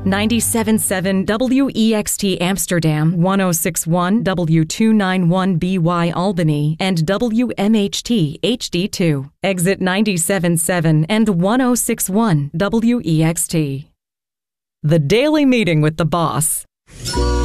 97.7 WEXT Amsterdam, 106.1 W291BY Albany, and WMHT HD2. Exit 97.7 and 106.1 WEXT. The Daily Meeting with the Boss.